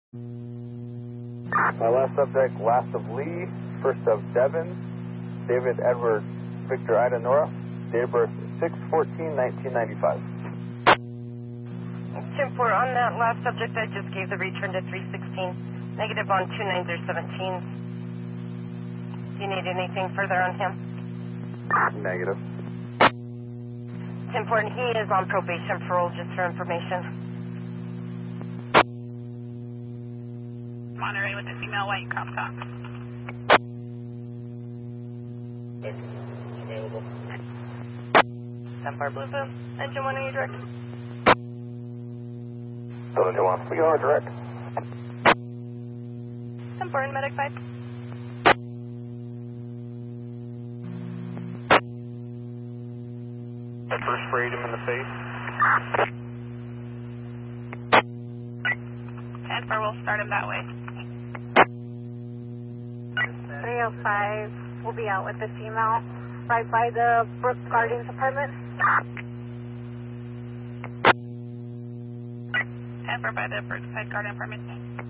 Last subject, last of Lee, first of Devin, David Edward Victor Ida Nora, date of birth 6/14/1995. 10-4, on that last subject, I just gave the return to 316, negative on 29017. Do you need anything further on him? Negative. 10-4, and he is on probation parole, just for information. Monterey with the female white crop top. Available. 10-4 Blue Boom, engine 1, are you direct? Engine 1, we are direct. 10-4 in medic 5. I first sprayed him in the face. 10-4, we'll start him that way. 305 will be out with the female right by the Brook Gardens apartment. 10-4 by the Brookside Garden apartment.